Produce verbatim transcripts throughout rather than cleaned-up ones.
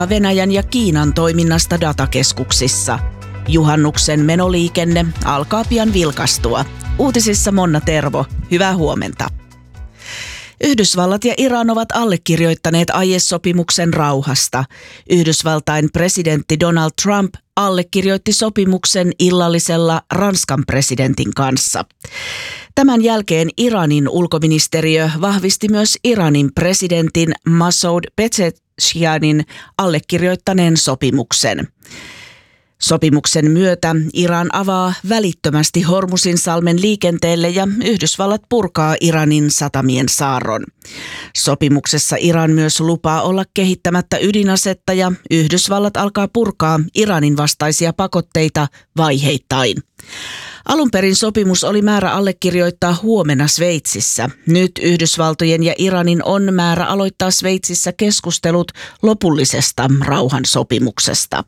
Venäjän ja Kiinan toiminnasta datakeskuksissa. Juhannuksen menoliikenne alkaa pian vilkastua. Uutisissa Monna Tervo. Hyvää huomenta. Yhdysvallat ja Iran ovat allekirjoittaneet aiesopimuksen rauhasta. Yhdysvaltain presidentti Donald Trump allekirjoitti sopimuksen illallisella Ranskan presidentin kanssa. Tämän jälkeen Iranin ulkoministeriö vahvisti myös Iranin presidentin Masoud Pezeshkianin allekirjoittaneen sopimuksen. Sopimuksen myötä Iran avaa välittömästi Hormuzinsalmen liikenteelle ja Yhdysvallat purkaa Iranin satamien saarron. Sopimuksessa Iran myös lupaa olla kehittämättä ydinasetta ja Yhdysvallat alkaa purkaa Iranin vastaisia pakotteita vaiheittain. Alun perin sopimus oli määrä allekirjoittaa huomenna Sveitsissä. Nyt Yhdysvaltojen ja Iranin on määrä aloittaa Sveitsissä keskustelut lopullisesta rauhansopimuksesta.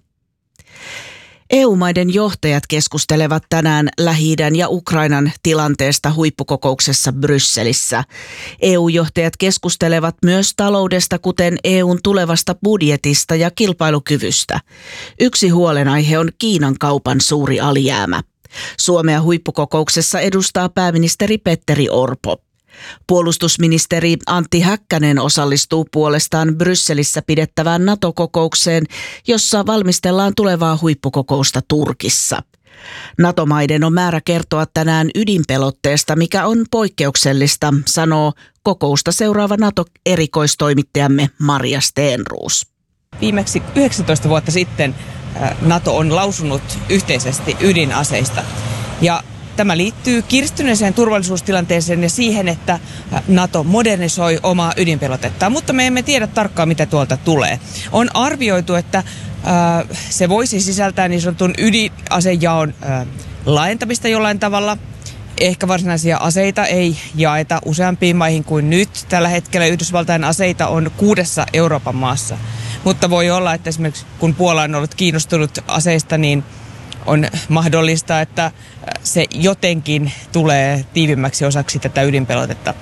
E U-maiden johtajat keskustelevat tänään Lähi-idän ja Ukrainan tilanteesta huippukokouksessa Brysselissä. E U-johtajat keskustelevat myös taloudesta, kuten E U:n tulevasta budjetista ja kilpailukyvystä. Yksi huolenaihe on Kiinan kaupan suuri alijäämä. Suomea huippukokouksessa edustaa pääministeri Petteri Orpo. Puolustusministeri Antti Häkkänen osallistuu puolestaan Brysselissä pidettävään NATO-kokoukseen, jossa valmistellaan tulevaa huippukokousta Turkissa. NATO-maiden on määrä kertoa tänään ydinpelotteesta, mikä on poikkeuksellista, sanoo kokousta seuraava NATO-erikoistoimittajamme Marja Steenruus. Viimeksi yhdeksäntoista vuotta sitten NATO on lausunut yhteisesti ydinaseista ja tämä liittyy kiristyneeseen turvallisuustilanteeseen ja siihen, että NATO modernisoi omaa ydinpelotettaan, mutta me emme tiedä tarkkaan, mitä tuolta tulee. On arvioitu, että äh, se voisi sisältää niin sanotun ydinasejaon äh, laajentamista jollain tavalla. Ehkä varsinaisia aseita ei jaeta useampiin maihin kuin nyt. Tällä hetkellä Yhdysvaltain aseita on kuudessa Euroopan maassa. Mutta voi olla, että esimerkiksi kun Puola on ollut kiinnostunut aseista, niin on mahdollista, että se jotenkin tulee tiivimmäksi osaksi tätä ydinpelotetta.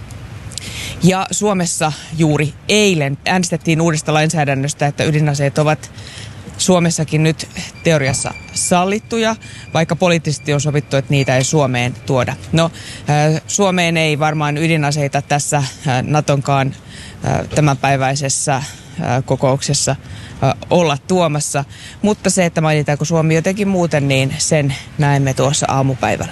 Ja Suomessa juuri eilen äänestettiin uudesta lainsäädännöstä, että ydinaseet ovat Suomessakin nyt teoriassa sallittuja, vaikka poliittisesti on sovittu, että niitä ei Suomeen tuoda. No, Suomeen ei varmaan ydinaseita tässä Natonkaan tämänpäiväisessä kokouksessa olla tuomassa, mutta se, että mainitaanko Suomi jotenkin muuten, niin sen näemme tuossa aamupäivällä.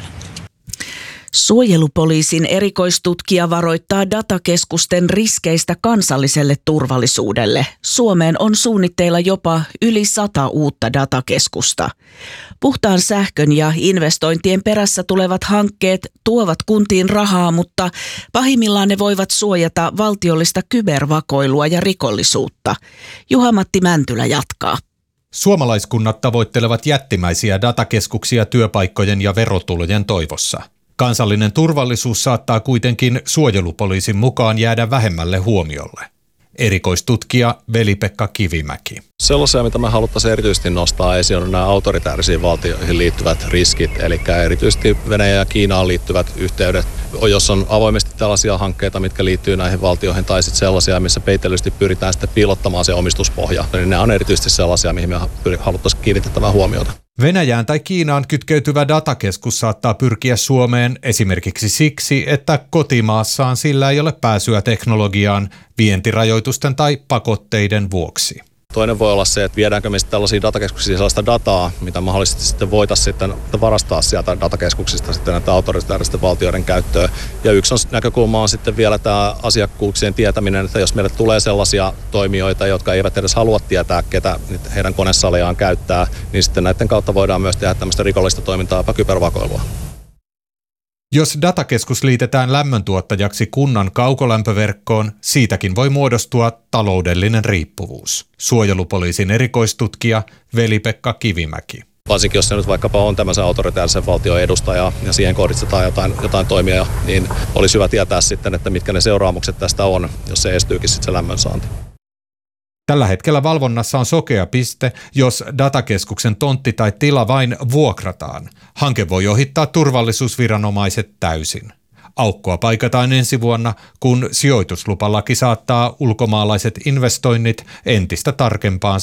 Suojelupoliisin erikoistutkija varoittaa datakeskusten riskeistä kansalliselle turvallisuudelle. Suomeen on suunnitteilla jopa yli sata uutta datakeskusta. Puhtaan sähkön ja investointien perässä tulevat hankkeet tuovat kuntiin rahaa, mutta pahimmillaan ne voivat suojata valtiollista kybervakoilua ja rikollisuutta. Juha-Matti Mäntylä jatkaa. Suomalaiskunnat tavoittelevat jättimäisiä datakeskuksia työpaikkojen ja verotulojen toivossa. Kansallinen turvallisuus saattaa kuitenkin suojelupoliisin mukaan jäädä vähemmälle huomiolle. Erikoistutkija Veli-Pekka Kivimäki. Sellaisia, mitä me haluttaisiin erityisesti nostaa esiin, on nämä autoritäärisiin valtioihin liittyvät riskit, eli erityisesti Venäjään ja Kiinaan liittyvät yhteydet. Jos on avoimesti tällaisia hankkeita, mitkä liittyy näihin valtioihin, tai sitten sellaisia, missä peitellysti pyritään sitten piilottamaan se omistuspohja, niin ne on erityisesti sellaisia, mihin me haluttaisiin kiinnitettävän huomiota. Venäjään tai Kiinaan kytkeytyvä datakeskus saattaa pyrkiä Suomeen esimerkiksi siksi, että kotimaassaan sillä ei ole pääsyä teknologiaan vientirajoitusten tai pakotteiden vuoksi. Toinen voi olla se, että viedäänkö me tällaisiin datakeskuksiin sellaista dataa, mitä mahdollisesti sitten voitaisiin sitten varastaa sieltä datakeskuksista sitten näitä autoritaaristen valtioiden käyttöön. Ja yksi on, näkökulma on sitten vielä tämä asiakkuuksien tietäminen, että jos meille tulee sellaisia toimijoita, jotka eivät edes halua tietää, ketä heidän konesalejaan käyttää, niin sitten näiden kautta voidaan myös tehdä tämmöistä rikollista toimintaa ja kybervakoilua. Jos datakeskus liitetään lämmöntuottajaksi kunnan kaukolämpöverkkoon, siitäkin voi muodostua taloudellinen riippuvuus. Suojelupoliisin erikoistutkija Veli-Pekka Kivimäki. Varsinkin jos se nyt vaikkapa on tämmöisen autoritäärisen valtion edustaja ja siihen kohdistetaan jotain, jotain toimia, niin olisi hyvä tietää sitten, että mitkä ne seuraamukset tästä on, jos se estyykin sitten se lämmönsaanti. Tällä hetkellä valvonnassa on sokea piste, jos datakeskuksen tontti tai tila vain vuokrataan. Hanke voi ohittaa turvallisuusviranomaiset täysin. Aukkoa paikataan ensi vuonna, kun sijoituslupalaki saattaa ulkomaalaiset investoinnit entistä tarkempaan